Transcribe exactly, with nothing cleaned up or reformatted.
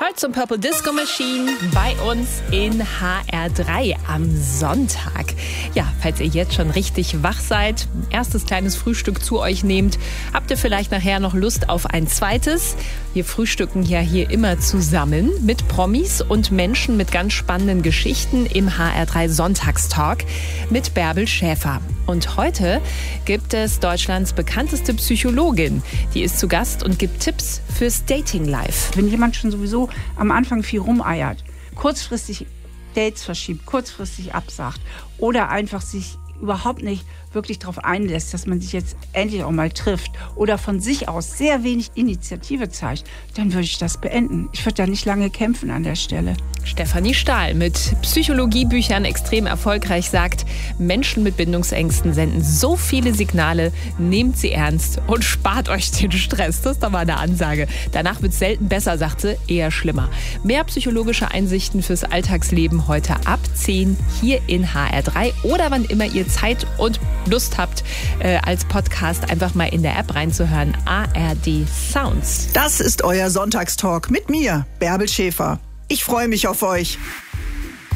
Hearts und Purple Disco Machine bei uns in H R drei am Sonntag. Ja, falls ihr jetzt schon richtig wach seid, erstes kleines Frühstück zu euch nehmt, habt ihr vielleicht nachher noch Lust auf ein zweites? Wir frühstücken ja hier immer zusammen mit Promis und Menschen mit ganz spannenden Geschichten im H R drei Sonntagstalk mit Bärbel Schäfer. Und heute gibt es Deutschlands bekannteste Psychologin. Die ist zu Gast und gibt Tipps fürs Dating-Life. Wenn jemand schon sowieso am Anfang viel rumeiert, kurzfristig Dates verschiebt, kurzfristig absagt oder einfach sich überhaupt nicht wirklich darauf einlässt, dass man sich jetzt endlich auch mal trifft oder von sich aus sehr wenig Initiative zeigt, dann würde ich das beenden. Ich würde da nicht lange kämpfen an der Stelle. Stefanie Stahl mit Psychologiebüchern extrem erfolgreich sagt, Menschen mit Bindungsängsten senden so viele Signale, nehmt sie ernst und spart euch den Stress. Das ist doch mal eine Ansage. Danach wird es selten besser, sagt sie, eher schlimmer. Mehr psychologische Einsichten fürs Alltagsleben heute ab zehn hier in H R drei oder wann immer ihr Zeit und Lust habt, äh, als Podcast einfach mal in der App reinzuhören. A R D Sounds. Das ist euer Sonntagstalk mit mir, Bärbel Schäfer. Ich freue mich auf euch.